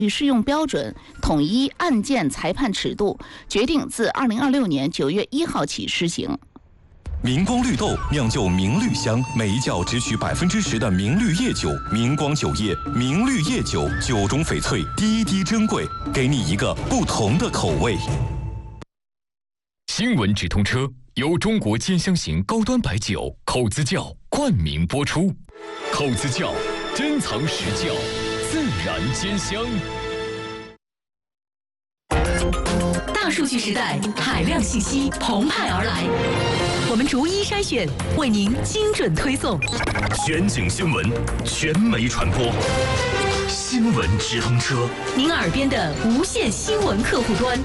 与适用标准统一案件裁判尺度，决定自2026年9月1号起施行。 明光绿豆酿就明绿香，每一窖只取10%的明绿叶酒，明光酒业明绿叶酒，酒中翡翠，滴滴珍贵，给你一个不同的口味。 新闻直通车由中国兼香型高端白酒口子窖冠名播出，口子窖珍藏实窖，自然兼香。 大数据时代，海量信息澎湃而来，我们逐一筛选，为您精准推送。 全景新闻，全媒传播，新闻直通车， 您耳边的无线新闻客户端。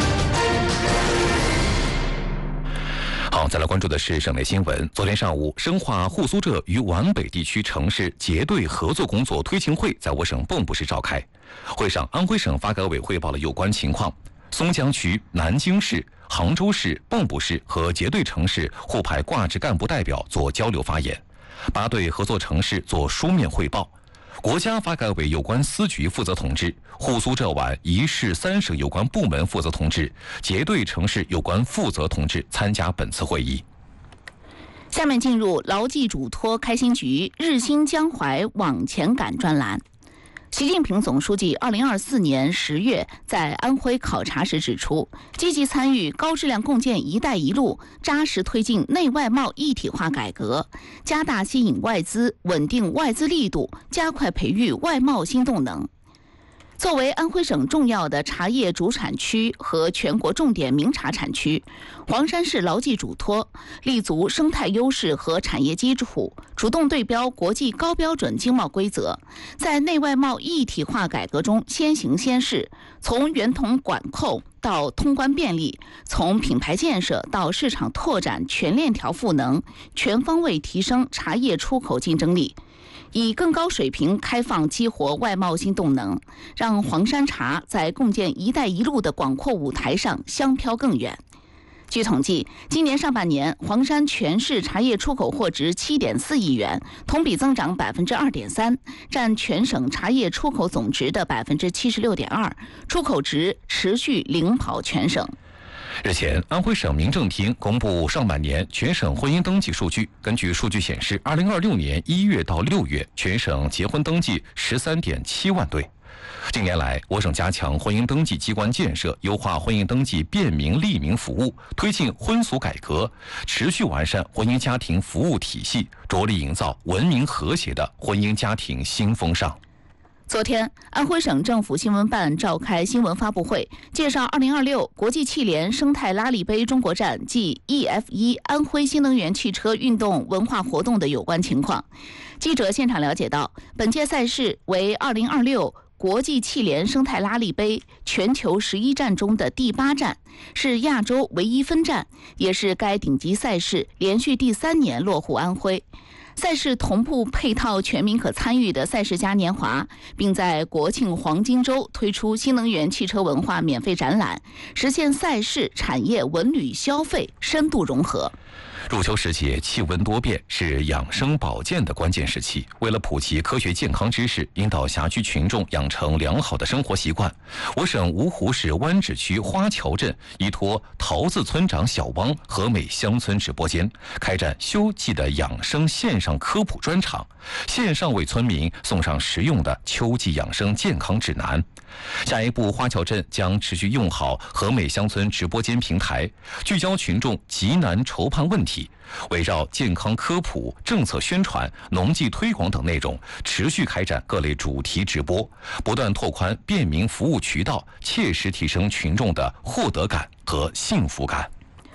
好，再来关注的是省内新闻。昨天上午，深化沪苏浙与皖北地区城市结对合作工作推进会在我省蚌埠市召开。会上，安徽省发改委汇报了有关情况。松江区、南京市、杭州市、蚌埠市和结对城市互派挂职干部代表做交流发言，8对合作城市做书面汇报。国家发改委有关司局负责同志、沪苏浙皖1市3省有关部门负责同志、结对城市有关负责同志参加本次会议。 下面进入牢记嘱托开心局日新江淮往前赶专栏。习近平总书记2024年10月在安徽考察时指出，积极参与高质量共建“一带一路”，扎实推进内外贸一体化改革，加大吸引外资、稳定外资力度，加快培育外贸新动能。作为安徽省重要的茶叶主产区和全国重点名茶产区，黄山市牢记嘱托，立足生态优势和产业基础，主动对标国际高标准经贸规则，在内外贸一体化改革中先行先试，从源头管控到通关便利，从品牌建设到市场拓展，全链条赋能，全方位提升茶叶出口竞争力。以更高水平开放激活外贸新动能，让黄山茶在共建“一带一路”的广阔舞台上香飘更远。据统计，今年上半年，黄山全市茶叶出口货值7.4亿元，同比增长2.3%，占全省茶叶出口总值的76.2%，出口值持续领跑全省。 日前，安徽省民政厅公布上半年全省婚姻登记数据。根据数据显示，2026年1月到6月，全省结婚登记13.7万对。近年来，我省加强婚姻登记机关建设，优化婚姻登记便民利民服务，推进婚俗改革，持续完善婚姻家庭服务体系，着力营造文明和谐的婚姻家庭新风尚。 昨天，安徽省政府新闻办召开新闻发布会，介绍2026国际汽联生态拉力杯中国站暨 EF1 安徽新能源汽车运动文化活动的有关情况。记者现场了解到，本届赛事为2026国际汽联生态拉力杯全球11站中的第8站，是亚洲唯一分站，也是该顶级赛事连续第3年落户安徽。赛事同步配套全民可参与的赛事嘉年华，并在国庆黄金周推出新能源汽车文化免费展览，实现赛事、产业、文旅消费深度融合。 入秋时节，气温多变，是养生保健的关键时期。为了普及科学健康知识，引导辖区群众养成良好的生活习惯，我省芜湖市湾址区花桥镇依托桃子村长小汪和美乡村直播间，开展秋季的养生线上科普专场，线上为村民送上实用的秋季养生健康指南。下一步，花桥镇将持续用好和美乡村直播间平台，聚焦群众急难筹判问题，围绕健康科普、政策宣传、农技推广等内容，持续开展各类主题直播，不断拓宽便民服务渠道，切实提升群众的获得感和幸福感。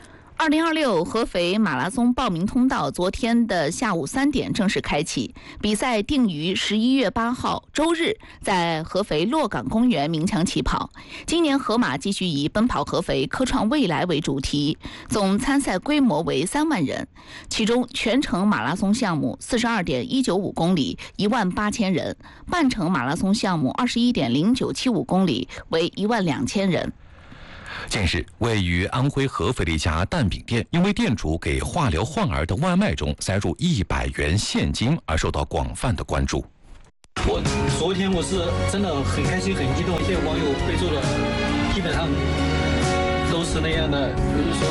2026合肥马拉松报名通道昨天的下午3点正式开启，比赛定于11月8号周日在合肥洛岗公园鸣枪起跑。今年河马继续以奔跑合肥科创未来为主题，总参赛规模为3万人，其中全程马拉松项目42.195公里18000人，半程马拉松项目21.0975公里为12000人。 近日，位于安徽合肥的一家蛋饼店，因为店主给化疗患儿的外卖中塞入100元现金而受到广泛的关注。 昨天我是真的很开心很激动，这些网友备注的基本上都是那样的，比如说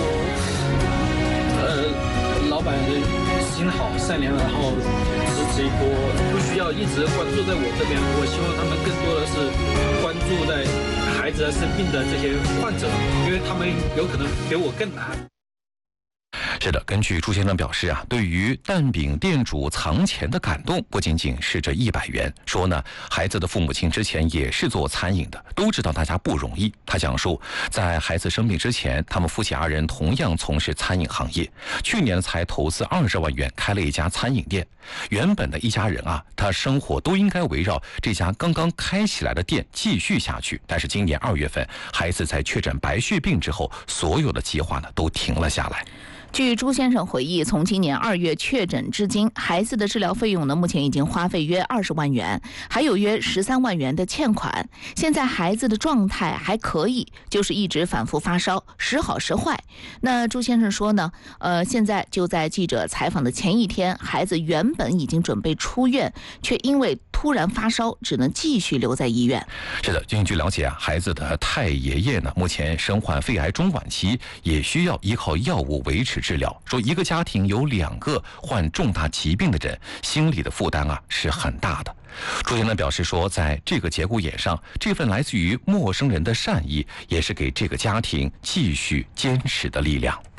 老板的心好善良，然后支持一波，不需要一直关注在我这边，我希望他们更多的是关注在孩子生病的这些患者，因为他们有可能比我更难。 是的，根据朱先生表示啊，对于蛋饼店主藏钱的感动，不仅仅是这100元。说呢，孩子的父母亲之前也是做餐饮的，都知道大家不容易。他讲述，在孩子生病之前，他们夫妻2人同样从事餐饮行业，去年才投资20万元开了一家餐饮店。原本的一家人啊，他生活都应该围绕这家刚刚开起来的店继续下去。但是今年2月份，孩子在确诊白血病之后，所有的计划呢都停了下来。 据朱先生回忆，从今年2月确诊至今，孩子的治疗费用呢，目前已经花费约20万元，还有约13万元的欠款。现在孩子的状态还可以，就是一直反复发烧，时好时坏。那朱先生说呢，现在就在记者采访的前一天，孩子原本已经准备出院，却因为突然发烧，只能继续留在医院。 是的，据了解啊，孩子的太爷爷呢，目前身患肺癌中晚期，也需要依靠药物维持治疗。说一个家庭有2个患重大疾病的人，心理的负担啊是很大的。朱先生表示说，在这个节骨眼上，这份来自于陌生人的善意，也是给这个家庭继续坚持的力量。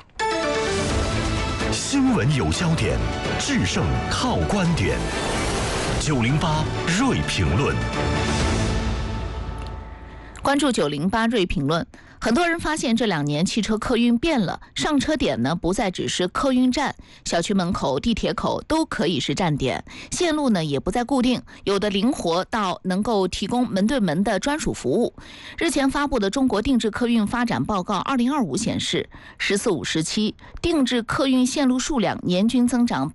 新闻有焦点，制胜靠观点。908锐评论， 关注908锐评论。很多人发现这2年汽车客运变了，上车点呢不再只是客运站，小区门口、地铁口都可以是站点，线路呢也不再固定，有的灵活到能够提供门对门的专属服务。日前发布的《中国定制客运发展报告2025》显示，“14五”时期定制客运线路数量年均增长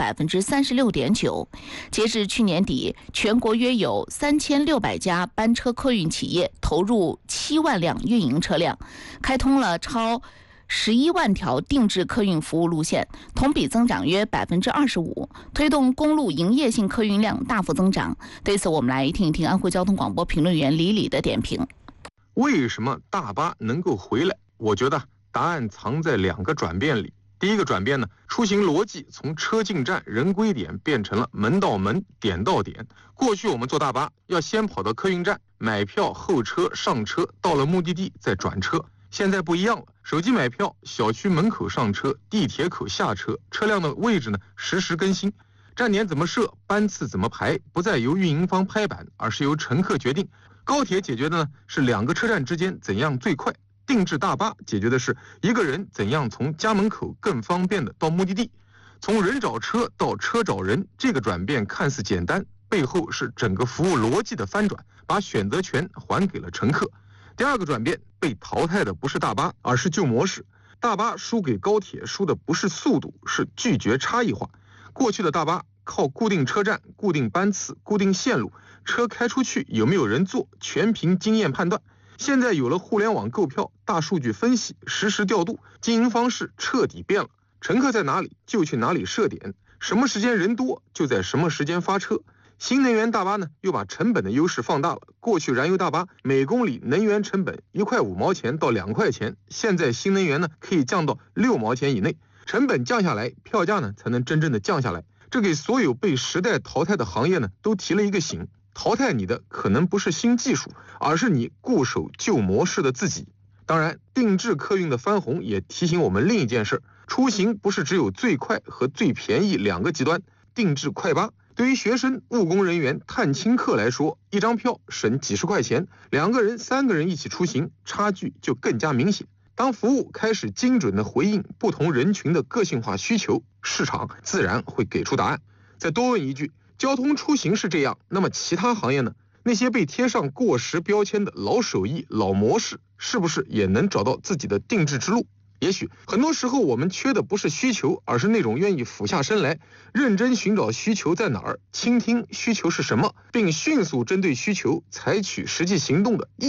36.9%。截至去年底，全国约有3600家班车客运企业投入7万辆运营车辆，开通了超11万条定制客运服务路线，同比增长约25%，推动公路营业性客运量大幅增长。对此，我们来听一听安徽交通广播评论员李李的点评。 为什么大巴能够回来？我觉得答案藏在2个转变里。第一个转变呢，出行逻辑从车进站、人归点变成了门到门、点到点。过去我们坐大巴要先跑到客运站买票、候车、上车，到了目的地再转车。现在不一样了，手机买票，小区门口上车，地铁口下车，车辆的位置呢实时更新，站点怎么设，班次怎么排，不再由运营方拍板，而是由乘客决定。高铁解决的呢是2个车站之间怎样最快。定制大巴解决的是一个人怎样从家门口更方便的到目的地。从人找车到车找人，这个转变看似简单，背后是整个服务逻辑的翻转，把选择权还给了乘客。第2个转变，被淘汰的不是大巴，而是旧模式。大巴输给高铁，输的不是速度，是拒绝差异化。过去的大巴靠固定车站、固定班次、固定线路，车开出去有没有人坐，全凭经验判断。现在有了互联网购票、大数据分析、实时调度，经营方式彻底变了。乘客在哪里就去哪里设点，什么时间人多就在什么时间发车。新能源大巴呢，又把成本的优势放大了。过去燃油大巴每公里能源成本1块5毛钱到2块钱，现在新能源呢可以降到6毛钱以内，成本降下来，票价呢才能真正的降下来。这给所有被时代淘汰的行业呢都提了一个醒。淘汰你的可能不是新技术，而是你固守旧模式的自己。当然，定制客运的翻红也提醒我们另一件事，出行不是只有最快和最便宜2个极端。定制快巴对于学生、务工人员、探亲客来说，一张票省几十块钱，2个人、3个人一起出行，差距就更加明显。当服务开始精准的回应不同人群的个性化需求，市场自然会给出答案。再多问一句，交通出行是这样，那么其他行业呢？那些被贴上过时标签的老手艺、老模式，是不是也能找到自己的定制之路？也许很多时候我们缺的不是需求，而是那种愿意俯下身来，认真寻找需求在哪儿，倾听需求是什么，并迅速针对需求采取实际行动的意愿。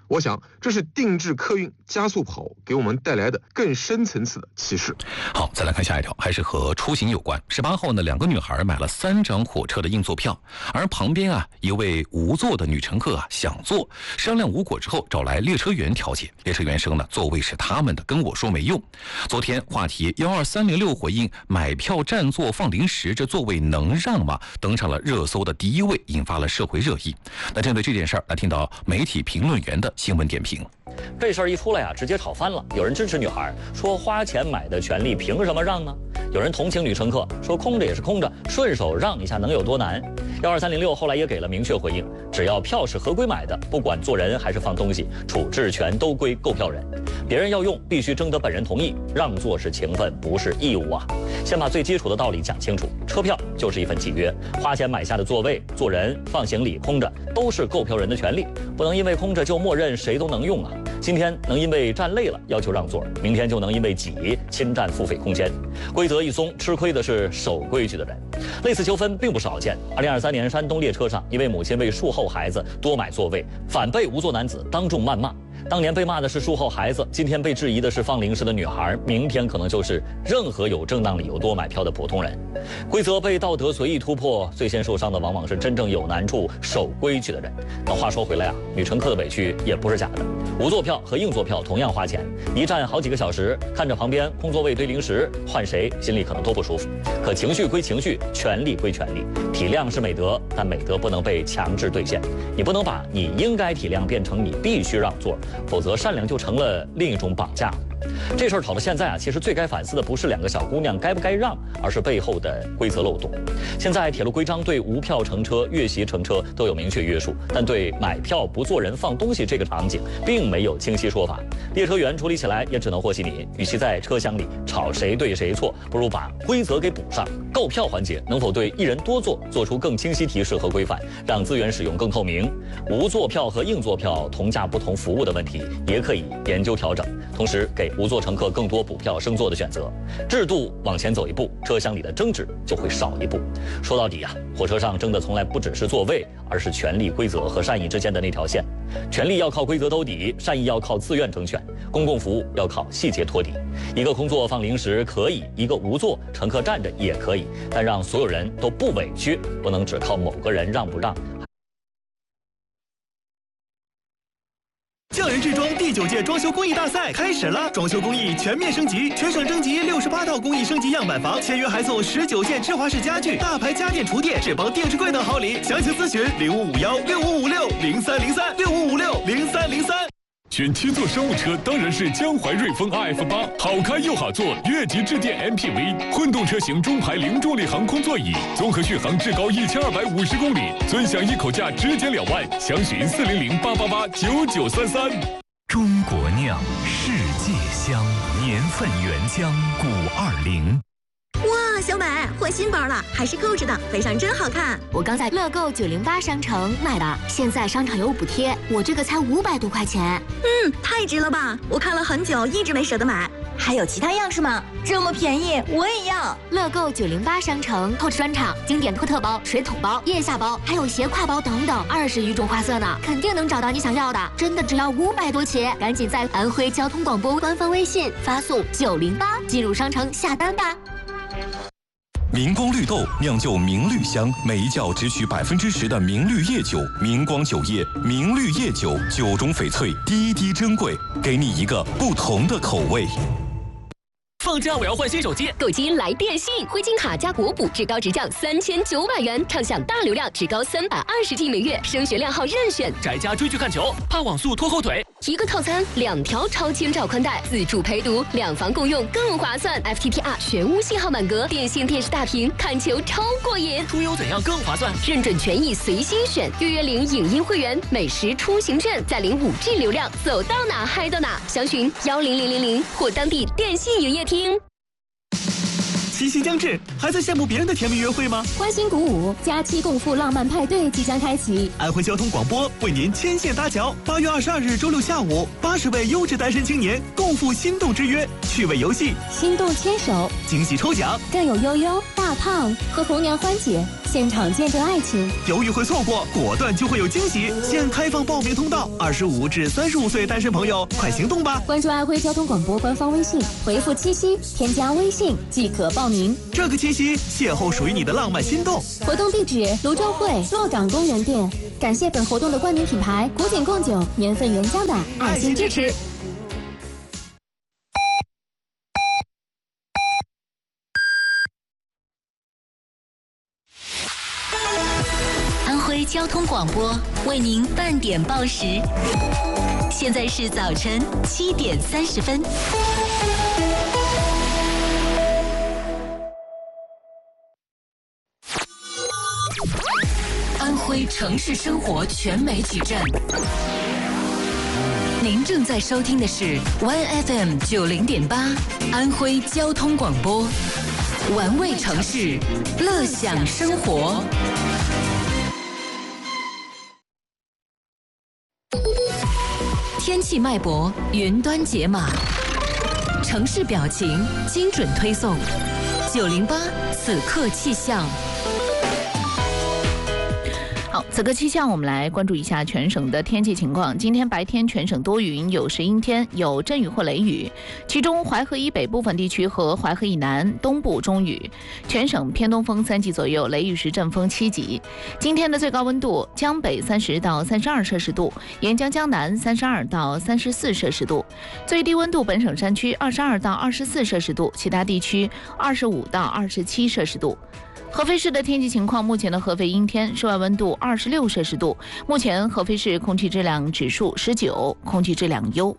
我想这是定制客运加速跑给我们带来的更深层次的启示。 好，再来看下一条，还是和出行有关。18号呢，2个女孩买了3张火车的硬座票，而旁边一位无座的女乘客想坐，商量无果之后找来列车员调解。列车员说呢，座位是他们的，跟我说没用。昨天话题12306回应买票占座放零食，这座位能让吗？登上了热搜的第1位，引发了社会热议。那针对这件事儿，来听到媒体评论员的新闻点评。 这事儿一出来直接吵翻了。有人支持女孩，说花钱买的权利凭什么让呢？有人同情女乘客，说空着也是空着，顺手让一下能有多难？12306后来也给了明确回应，只要票是合规买的，不管坐人还是放东西，处置权都归购票人。别人要用，必须征得本人同意，让座是情分，不是义务啊。先把最基础的道理讲清楚，车票就是一份契约，花钱买下的座位、坐人、放行李、空着，都是购票人的权利，不能因为空着就默认谁都能用啊。今天能因为站累了要求让座，明天就能因为挤侵占付费空间。规则一松，吃亏的是守规矩的人。类似纠纷并不少见。2023年，山东列车上，一位母亲为术后孩子多买座位，反被无座男子当众谩骂。当年被骂的是术后孩子，今天被质疑的是放零食的女孩，明天可能就是任何有正当理由多买票的普通人。规则被道德随意突破，最先受伤的往往是真正有难处、守规矩的人。那话说回来女乘客的委屈也不是假的。无座票和硬座票同样花钱，一站好几个小时，看着旁边空座位堆零食，换谁心里可能都不舒服。可情绪归情绪，权利归权利，体谅是美德，但美德不能被强制兑现。你不能把你应该体谅变成你必须让座，否则善良就成了另一种绑架。这事儿吵到现在其实最该反思的不是2个小姑娘该不该让，而是背后的规则漏洞。现在铁路规章对无票乘车、越席乘车都有明确约束，但对买票不坐人放东西这个场景并没有清晰说法。列车员处理起来也只能和稀泥，与其在车厢里吵谁对谁错，不如把规则给补上。购票环节能否对一人多坐做出更清晰提示和规范，让资源使用更透明？无座票和硬座票同价不同服务的问题也可以研究调整，同时给无座乘客更多补票升座的选择。制度往前走一步，车厢里的争执就会少一步。说到底火车上争的从来不只是座位，而是权利、规则和善意之间的那条线。权利要靠规则兜底，善意要靠自愿争权，公共服务要靠细节托底。一个空座放零食可以，一个无座乘客站着也可以，但让所有人都不委屈，不能只靠某个人让不让。 匠人制装第9届装修工艺大赛开始了，装修工艺全面升级，全省征集68套工艺升级样板房，签约还送19件芝华士家具、大牌家电厨电、智邦电视柜等好礼。详情咨询05516556030365560303。 选7座商务车当然是江淮瑞风 RF8， 好开又好坐，越级致电 MPV， 混动车型中排零重力航空座椅，综合续航至高1250公里，尊享一口价直减2万，详询40088889933。 中国酿，世界香，年份原浆520。 哇，小美换新包了，还是购置的，背上真好看。 我刚在乐购908商城买的，现在商场有补贴，我这个才500多块钱。 太值了吧！我看了很久，一直没舍得买。 还有其他样式吗？这么便宜，我也要。 乐购908商城购置专场，经典托特包、水桶包、腋下包，还有斜挎包等等，20余种花色呢，肯定能找到你想要的。真的只要500多起，赶紧在安徽交通广播官方微信发送908进入商城下单吧。 明光绿豆酿就明绿香，每一窖只取10%的明绿叶酒。明光酒业明绿叶酒，酒中翡翠，滴滴珍贵，给你一个不同的口味。 放假我要换新手机， 购机来电信，灰金卡加国补，至高直降3900元，畅享大流量，至高320G 每月，升学靓号任选。 宅家追剧看球，怕网速拖后腿。 一个套餐2条超千兆宽带，自助陪读，2房共用更划算。FTTR 全屋信号满格，电信电视大屏，看球超过瘾。 出游怎样更划算？ 认准权益随心选，月月领影音会员，美食出行券，再领5G 流量，走到哪嗨到哪。详询10000或当地电信营业厅。 七夕将至，还在羡慕别人的甜蜜约会吗？ 欢欣鼓舞，假期共赴浪漫派对即将开启。 安徽交通广播为您牵线搭桥，8月22日周六下午，80位优质单身青年共赴心动之约， 趣味游戏、 心动牵手、 惊喜抽奖， 更有悠悠、大胖和红娘欢姐现场见证爱情。 犹豫会错过，果断就会有惊喜。现开放报名通道，25至35岁单身朋友快行动吧！ 关注安徽交通广播官方微信，回复七夕添加微信即可报名。 这个七夕邂逅属于你的浪漫心动。 活动地址：泸州会洛岗公园店。感谢本活动的冠名品牌古井贡酒年份原浆的爱心支持。 安徽交通广播为您半点报时，现在是早晨7点30分。安徽城市生活全媒体站，您正在收听的是 1FM 90.8安徽交通广播，玩味城市，乐享生活。天气脉搏，云端解码，城市表情，精准推送。908此刻气象。 好，此刻气象，我们来关注一下全省的天气情况。今天白天全省多云，有时阴天，有阵雨或雷雨，其中淮河以北部分地区和淮河以南东部中雨。全省偏东风3级左右，雷雨时阵风7级。今天的最高温度，江北30到32摄氏度，沿江江南32到34摄氏度。最低温度，本省山区22到24摄氏度，其他地区25到27摄氏度。合肥市的天气情况，目前的合肥阴天，室外温度26摄氏度。目前合肥市空气质量指数19，空气质量优。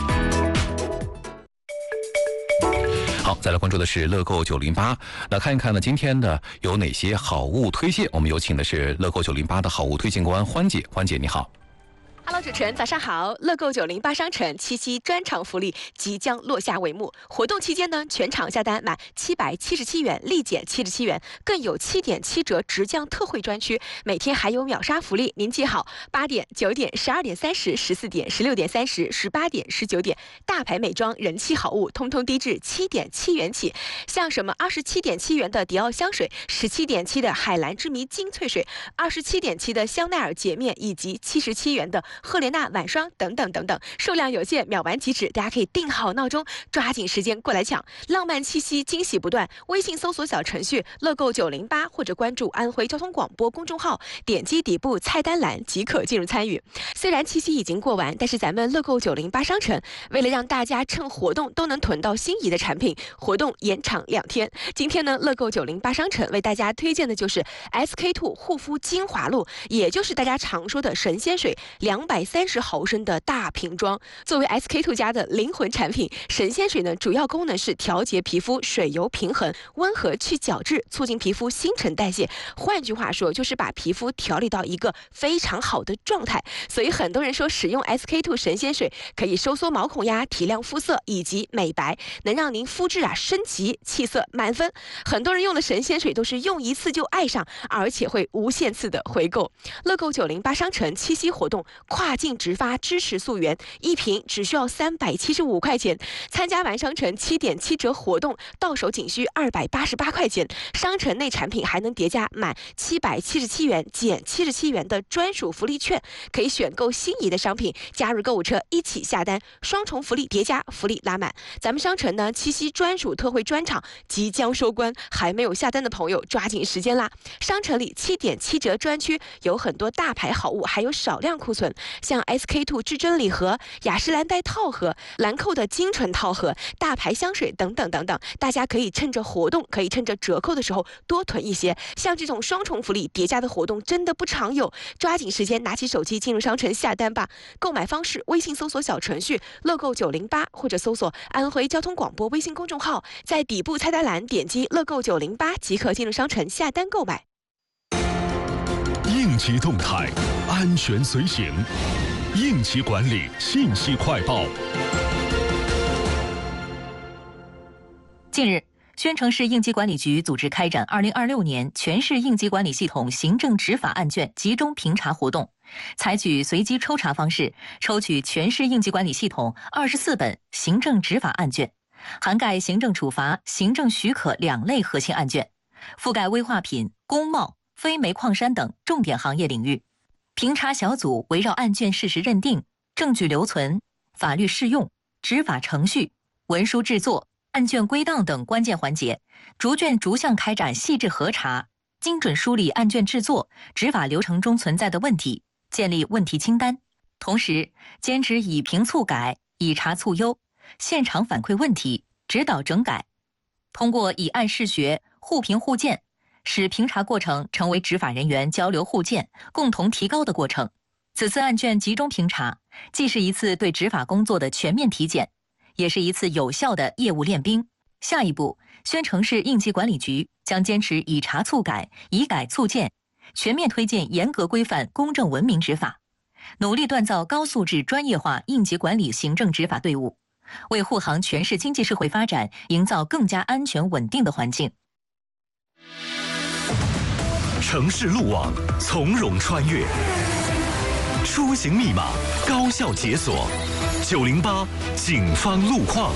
好，再来关注的是乐购908。那看一看呢，今天呢有哪些好物推荐？我们有请的是乐购908的好物推荐官欢姐。欢姐你好。 Hello， 主持人早上好！乐购908商城七夕专场福利即将落下帷幕。活动期间呢，全场下单满777元立减77元，更有7.7折直降特惠专区。每天还有秒杀福利，您记好：8点、9点、12点30、14点、16点30、18点、19点，大牌美妆人气好物，通通低至7.7元起。像什么27.7元的迪奥香水，17.7的海蓝之谜精粹水，27.7的香奈儿洁面，以及77元的赫莲娜晚霜等等等等，数量有限，秒完即止，大家可以定好闹钟，抓紧时间过来抢，浪漫七夕，惊喜不断。微信搜索小程序乐购908，或者关注安徽交通广播公众号，点击底部菜单栏即可进入参与。虽然七夕已经过完，但是咱们乐购908商城为了让大家趁活动都能囤到心仪的产品，活动延长2天。今天呢，乐购908商城为大家推荐的就是 SK2 护肤精华露，也就是大家常说的神仙水230毫升的大瓶装。作为 SK2 家的灵魂产品，神仙水呢主要功能是调节皮肤水油平衡，温和去角质，促进皮肤新陈代谢。换句话说，就是把皮肤调理到一个非常好的状态。所以很多人说使用 SK2 神仙水可以收缩毛孔呀，提亮肤色以及美白，能让您肤质升级，气色满分。很多人用的神仙水都是用一次就爱上，而且会无限次的回购。乐购908商城七夕活动跨境直发支持溯源，一瓶只需要375块钱。参加完商城7.7折活动，到手仅需288块钱。商城内产品还能叠加满777元减77元的专属福利券，可以选购心仪的商品，加入购物车一起下单，双重福利叠加，福利拉满。咱们商城呢，七夕专属特惠专场即将收官，还没有下单的朋友抓紧时间啦！商城里7.7折专区有很多大牌好物，还有少量库存，像 SK2 至臻礼盒、雅诗兰黛套盒、兰蔻的精纯套盒、大牌香水等等等等，大家可以趁着活动，可以趁着折扣的时候多囤一些。像这种双重福利叠加的活动真的不常有，抓紧时间拿起手机进入商城下单吧。购买方式：微信搜索小程序乐购908，或者搜索安徽交通广播微信公众号，在底部菜单栏点击乐购908即可进入商城下单购买。 应急动态，安全随行，应急管理信息快报。 近日，宣城市应急管理局组织开展2026年全市应急管理系统行政执法案卷集中评查活动，采取随机抽查方式，抽取全市应急管理系统24本行政执法案卷。 涵盖行政处罚、行政许可2类核心案卷，覆盖危化品、工贸、非煤矿山等重点行业领域。评查小组围绕案卷事实认定、证据留存、法律适用、执法程序、文书制作、案卷归档等关键环节，逐卷逐项开展细致核查，精准梳理案卷制作、执法流程中存在的问题，建立问题清单。同时，坚持以评促改、以查促优，现场反馈问题，指导整改。通过以案试学、互评互鉴，使评查过程成为执法人员交流互鉴、共同提高的过程。此次案卷集中评查，既是一次对执法工作的全面体检，也是一次有效的业务练兵。下一步，宣城市应急管理局将坚持以查促改、以改促鉴，全面推进严格规范、公正文明执法，努力锻造高素质专业化应急管理行政执法队伍，为护航全市经济社会发展营造更加安全稳定的环境。 城市路网从容穿越，出行密码高效解锁，908警方路况。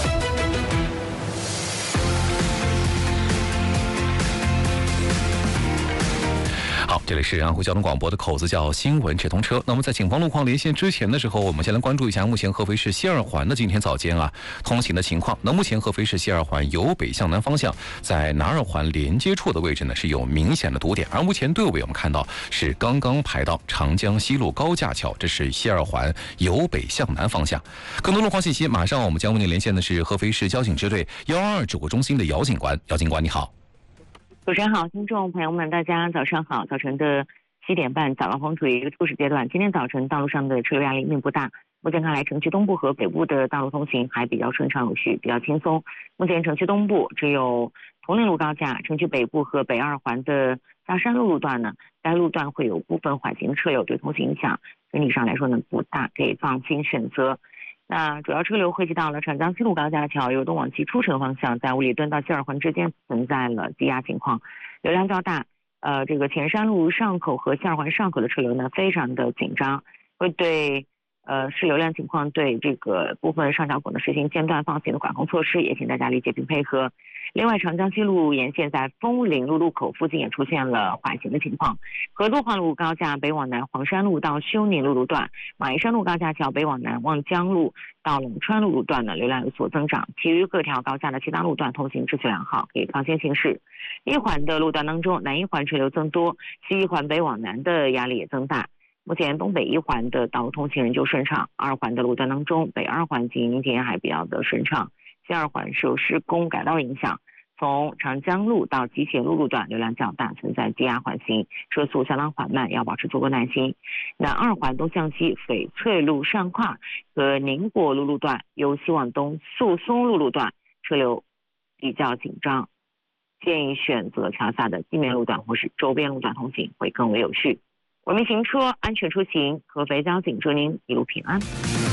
好，这里是安徽交通广播的口子叫新闻直通车。那么在警方路况连线之前的时候，我们先来关注一下目前合肥市西二环的今天早间通行的情况。那目前合肥市西二环由北向南方向在南二环连接处的位置呢是有明显的堵点，而目前队尾我们看到是刚刚排到长江西路高架桥，这是西二环由北向南方向。更多路况信息，马上我们将为您连线的是合肥市交警支队122指挥中心的姚警官。姚警官你好。 主持人好，听众朋友们，大家早上好。早晨的7点半，早高峰处于一个初始阶段。今天早晨道路上的车流压力并不大，目前看来，城区东部和北部的道路通行还比较顺畅有序，比较轻松。目前城区东部只有铜陵路高架，城区北部和北二环的大山路路段呢，该路段会有部分缓行车流对通行影响，整体上来说呢不大，可以放心选择。那主要车流汇集到了长江西路高架桥由东往西出城方向，在五里墩到西二环之间存在了积压情况，流量较大。这个前山路上口和西二环上口的车流呢非常的紧张，会对市流量情况对这个部分上桥口呢实行间断放行的管控措施，也请大家理解并配合。另外，长江西路沿线在枫林路路口附近也出现了缓行的情况。合作环路高架北往南黄山路到修宁路路段，马鞍山路高架桥北往南望江路到陇川路路段呢流量有所增长，其余各条高架的其他路段通行秩序良好，可以放心行驶。一环的路段当中，南一环车流增多，西一环北往南的压力也增大。目前东北一环的道路通行仍旧顺畅，二环的路段当中，北二环今天还比较的顺畅。西二环受施工改道影响，从长江路到集贤路路段流量较大，存在积压缓行，车速相当缓慢，要保持足够耐心。南二环东向西翡翠路上跨和宁国路路段，由西往东宿松路路段车流比较紧张，建议选择桥下的地面路段或是周边路段通行会更为有序。文明行车，安全出行，合肥交警祝您一路平安。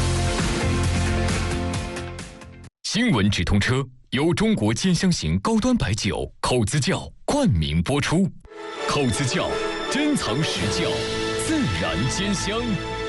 新闻直通车由中国尖香型高端白酒口子窖冠名播出。口子窖珍藏实窖，自然尖香。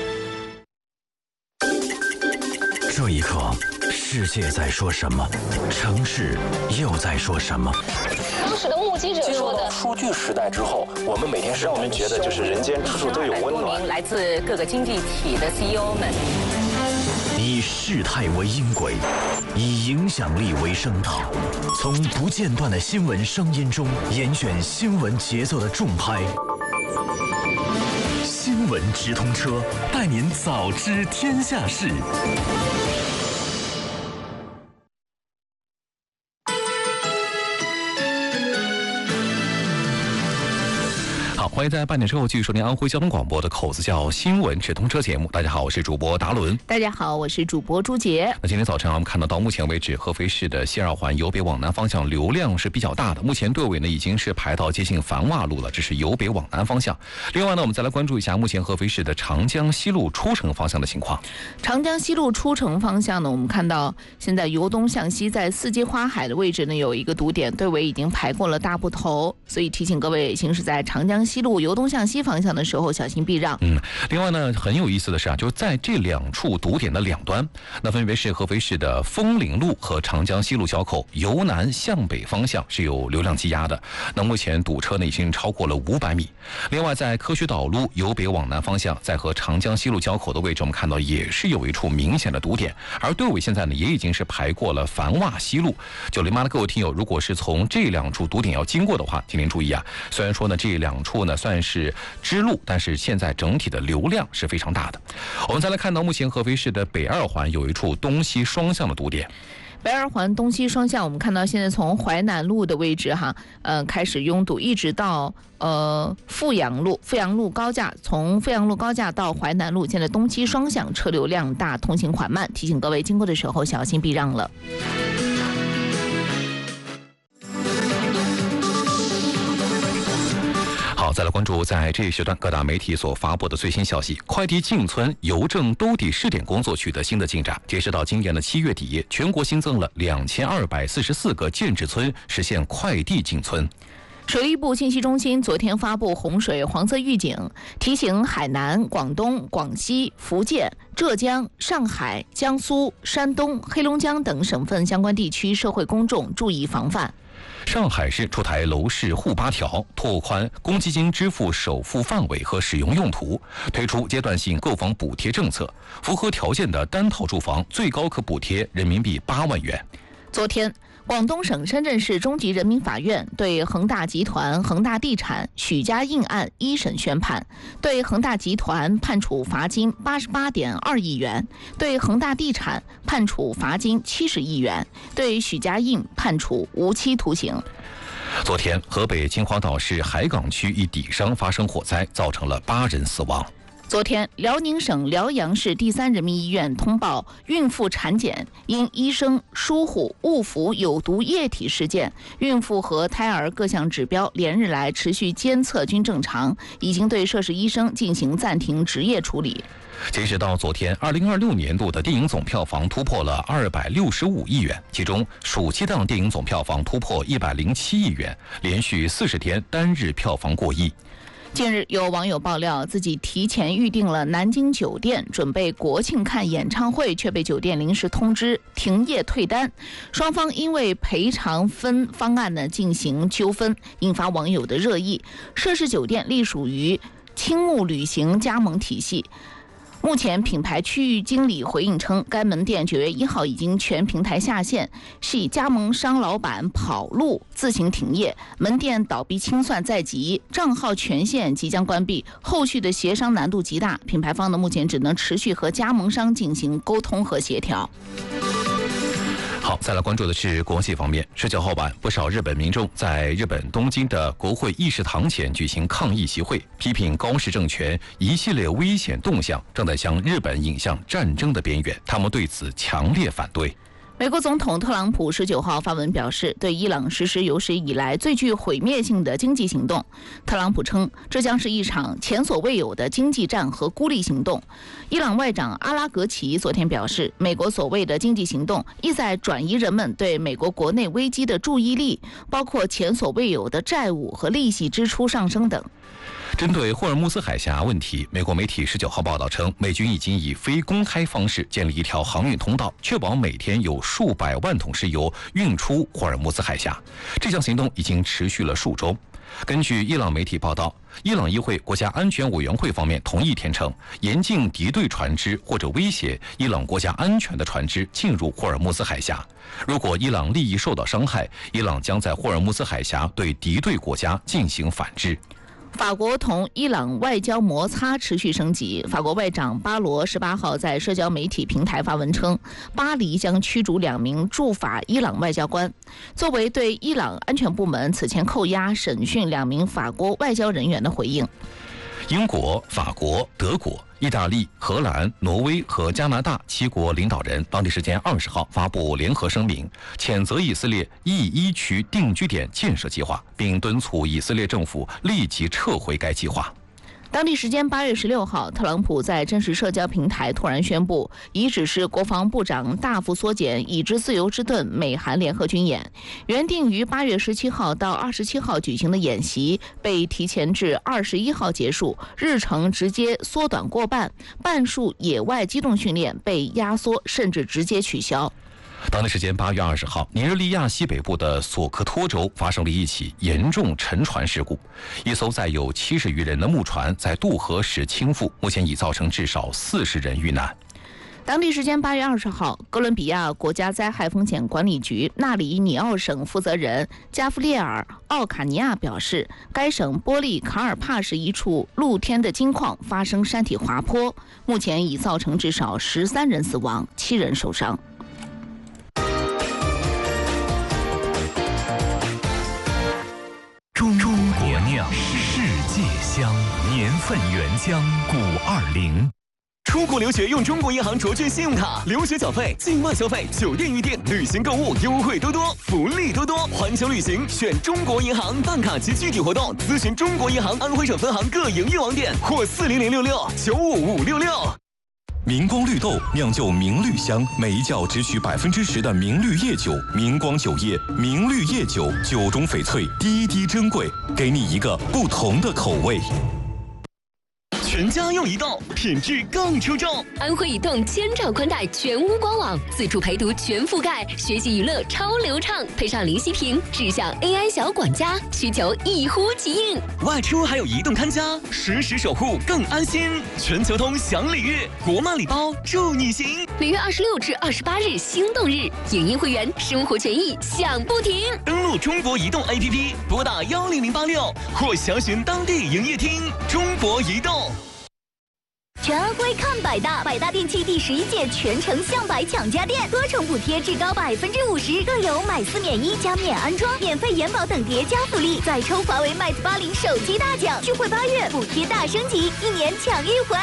这一刻，世界在说什么？城市又在说什么？ 当时的目击者说的， 数据时代之后，我们每天让我们觉得就是人间处处都有温暖。 来自各个经济体的 CEO 们， 以事态为音轨，以影响力为声道，从不间断的新闻声音中严选新闻节奏的重拍。新闻直通车，带您早知天下事。 好，欢迎在8点之后继续收听安徽交通广播的口子窖新闻直通车节目。大家好，我是主播达伦。 大家好，我是主播朱杰。 那今天早晨我们看到目前为止，合肥市的西二环由北往南方向流量是比较大的。目前队尾呢已经是排到接近繁洼路了，这是由北往南方向。另外呢，我们再来关注一下目前合肥市的长江西路出城方向的情况。 长江西路出城方向呢，我们看到现在由东向西，在四季花海的位置呢有一个堵点，队尾已经排过了大部头，所以提醒各位行驶在长江西路路由东向西方向的时候，小心避让。 另外呢，很有意思的是啊，就是在这2处堵点的两端，那分别是合肥市的枫岭路和长江西路交口，由南向北方向是有流量积压的。那目前堵车呢已经超过了500米。另外，在科学岛路由北往南方向，在和长江西路交口的位置，我们看到也是有一处明显的堵点，而队尾现在呢也已经是排过了繁洼西路。908的各位听友，如果是从这2处堵点要经过的话，请您注意啊，虽然说呢这2处呢算是支路，但是现在整体的流量是非常大的。我们再来看到目前合肥市的北2环有一处东西双向的堵点。 北2环东西双向，我们看到现在从淮南路的位置开始拥堵，一直到阜阳路高架，从阜阳路高架到淮南路，现在东西双向车流量大，通行缓慢，提醒各位经过的时候小心避让了。 好，再来关注在这一时段各大媒体所发布的最新消息。快递进村邮政兜底试点工作取得新的进展，截止到今年的7月底，全国新增了2244个建制村实现快递进村。 水利部信息中心昨天发布洪水黄色预警，提醒海南、广东、广西、福建、浙江、上海、江苏、山东、黑龙江等省份相关地区社会公众注意防范。 上海市出台楼市护8条，拓宽公积金支付首付范围和使用用途，推出阶段性购房补贴政策，符合条件的单套住房最高可补贴人民币8万元。 昨天，广东省深圳市中级人民法院对恒大集团、恒大地产、许家印案一审宣判，对恒大集团判处罚金88.2亿元，对恒大地产判处罚金70亿元，对许家印判处无期徒刑。 昨天，河北秦皇岛市海港区一底商发生火灾，造成了8人死亡。 昨天，辽宁省辽阳市第3人民医院通报孕妇产检因医生疏忽误服有毒液体事件，孕妇和胎儿各项指标连日来持续监测均正常，已经对涉事医生进行暂停执业处理。 截止到昨天，2026年度的电影总票房突破了265亿元，其中暑期档电影总票房突破107亿元，连续40天单日票房过亿。 近日，有网友爆料自己提前预订了南京酒店，准备国庆看演唱会，却被酒店临时通知停业退单。双方因为赔偿分方案进行纠纷，引发网友的热议。涉事酒店隶属于青木旅行加盟体系。目前，品牌区域经理回应称，该门店9月1号已经全平台下线，系加盟商老板跑路自行停业，门店倒闭清算在即，账号权限即将关闭，后续的协商难度极大。品牌方目前只能持续和加盟商进行沟通和协调。 好，再来关注的是国际方面。19号晚，不少日本民众在日本东京的国会议事堂前举行抗议集会，批评高市政权一系列危险动向正在将日本引向战争的边缘，他们对此强烈反对。 美国总统特朗普19号发文表示，对伊朗实施有史以来最具毁灭性的经济行动。特朗普称，这将是一场前所未有的经济战和孤立行动。伊朗外长阿拉格齐昨天表示，美国所谓的经济行动意在转移人们对美国国内危机的注意力，包括前所未有的债务和利息支出上升等。 针对霍尔木兹海峡问题，美国媒体19号报道称，美军已经以非公开方式建立一条航运通道，确保每天有数百万桶石油运出霍尔木兹海峡。这项行动已经持续了数周。根据伊朗媒体报道，伊朗议会国家安全委员会方面同意天称，严禁敌对船只或者威胁伊朗国家安全的船只进入霍尔木兹海峡。如果伊朗利益受到伤害，伊朗将在霍尔木兹海峡对敌对国家进行反制。 法国同伊朗外交摩擦持续升级。法国外长巴罗18号在社交媒体平台发文称，巴黎将驱逐2名驻法伊朗外交官，作为对伊朗安全部门此前扣押审讯2名法国外交人员的回应。 英国、法国、德国、意大利、荷兰、挪威和加拿大7国领导人当地时间20号发布联合声明，谴责以色列E1区定居点建设计划，并敦促以色列政府立即撤回该计划。 当地时间8月16号，特朗普在真实社交平台突然宣布，已指示国防部长大幅缩减已知自由之盾美韩联合军演。原定于8月17号到27号举行的演习被提前至21号结束，日程直接缩短过半，半数野外机动训练被压缩，甚至直接取消。 当地时间8月20号，尼日利亚西北部的索科托州发生了一起严重沉船事故，一艘载有70余人的木船在渡河时倾覆，目前已造成至少40人遇难。 当地时间8月20号，哥伦比亚国家灾害风险管理局纳里尼奥省负责人加夫列尔·奥卡尼亚表示，该省波利卡尔帕市一处露天的金矿发生山体滑坡，目前已造成至少13人死亡，7人受伤。 中国酿，世界香，年份原浆520。 出国留学用中国银行卓券信用卡，留学缴费、境外消费、酒店预订、旅行购物优惠多多，福利多多。环球旅行选中国银行，办卡及具体活动咨询中国银行安徽省分行各营业网点或40066-95566。 明光绿豆酿就明绿香，每一窖只取10%的明绿叶酒。明光酒业明绿叶酒，酒中翡翠，滴滴珍贵，给你一个不同的口味。 全家用移动，品质更出众。 安徽移动千兆宽带全屋官网，自助陪读全覆盖，学习娱乐超流畅，配上零息屏，智享 AI 小管家，需求一呼即应。 外出还有移动看家，实时守护更安心。全球通享礼遇，国漫礼包祝你行。 每月26至28日心动日，影音会员生活权益享不停。 登录中国移动 APP， 拨打10086或详询当地营业厅。中国移动。 全安徽看百大，百大电器第11届全城向百抢家电，多重补贴至高50%，更有买4免1加免安装、免费延保等叠加福利，再抽华为 Mate 80手机大奖，聚会8月补贴大升级，1年抢1回。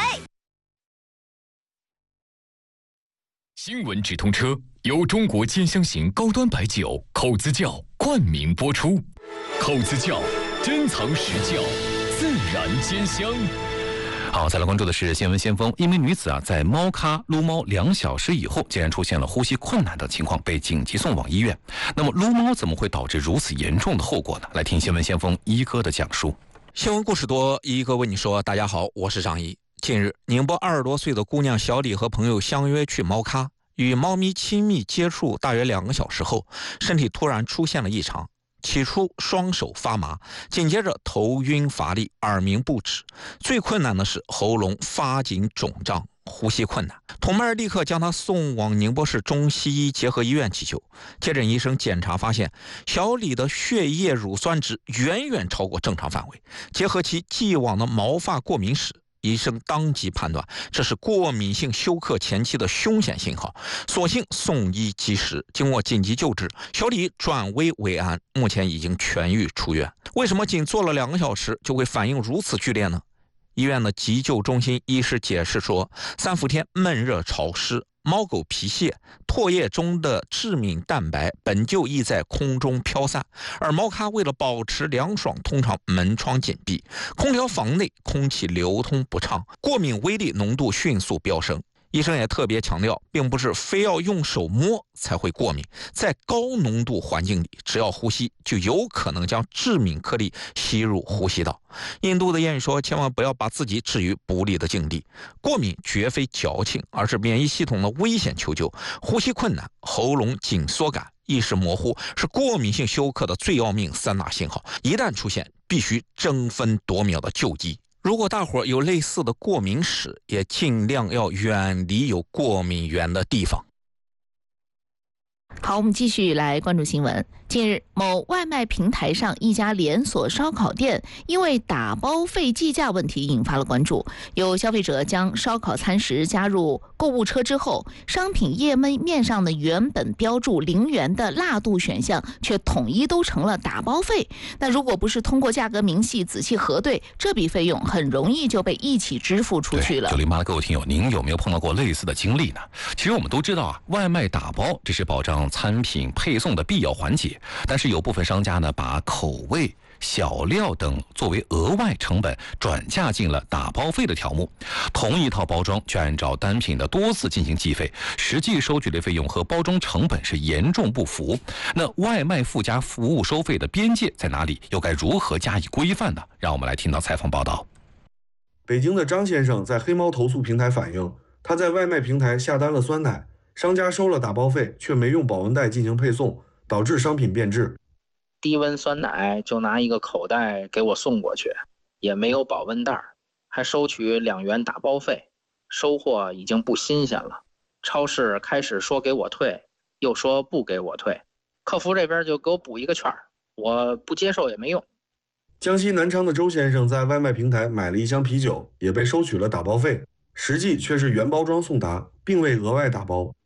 新闻直通车由中国尖香型高端白酒口子窖冠名播出，口子窖珍藏实窖，自然尖香。 好，再来关注的是新闻先锋。一名女子在猫咖撸猫2小时以后，竟然出现了呼吸困难的情况，被紧急送往医院。那么撸猫怎么会导致如此严重的后果呢？来听新闻先锋一哥的讲述。 新闻故事多，一哥为你说。大家好，我是张一。近日，宁波20多岁的姑娘小李和朋友相约去猫咖，与猫咪亲密接触大约2个小时后，身体突然出现了异常。起初双手发麻，紧接着头晕乏力，耳鸣不止，最困难的是喉咙发紧肿胀，呼吸困难。同伴立刻将他送往宁波市中西医结合医院急救。接诊医生检查发现，小李的血液乳酸值远远超过正常范围，结合其既往的毛发过敏史，医生当即判断这是过敏性休克前期的凶险信号，所幸送医及时，经过紧急救治，小李转危为安，目前已经痊愈出院。为什么仅做了2个小时就会反应如此剧烈呢？医院的急救中心医师解释说，3伏天闷热潮湿，猫狗皮屑、唾液中的致敏蛋白本就易在空中飘散，而猫咖为了保持凉爽，通常门窗紧闭，空调房内空气流通不畅，过敏微粒浓度迅速飙升。医生也特别强调，并不是非要用手摸才会过敏，在高浓度环境里，只要呼吸就有可能将致敏颗粒吸入呼吸道。印度的谚语说，千万不要把自己置于不利的境地，过敏绝非矫情，而是免疫系统的危险求救。呼吸困难、喉咙紧缩感、意识模糊是过敏性休克的最要命3大信号，一旦出现，必须争分夺秒的救急。如果大伙有类似的过敏史，也尽量要远离有过敏源的地方。 好，我们继续来关注新闻。近日，某外卖平台上一家连锁烧烤店因为打包费计价问题引发了关注。有消费者将烧烤餐食加入购物车之后，商品页面上的原本标注0元的辣度选项却统一都成了打包费。那如果不是通过价格明细仔细核对，这笔费用很容易就被一起支付出去了。 908的各位听友，您有没有碰到过类似的经历呢？其实我们都知道啊，外卖打包这是保障餐品配送的必要环节，但是有部分商家呢，把口味小料等作为额外成本转嫁进了打包费的条目。同一套包装却按照单品的多次进行计费，实际收取的费用和包装成本是严重不符。那外卖附加服务收费的边界在哪里？又该如何加以规范呢？让我们来听到采访报道。 北京的张先生在黑猫投诉平台反映，他在外卖平台下单了酸奶，商家收了打包费，却没用保温袋进行配送，导致商品变质。 低温酸奶就拿一个口袋给我送过去，也没有保温袋，还收取2元打包费，收货已经不新鲜了。超市开始说给我退，又说不给我退，客服这边就给我补一个券，我不接受也没用。 江西南昌的周先生在外卖平台买了一箱啤酒，也被收取了打包费，实际却是原包装送达，并未额外打包。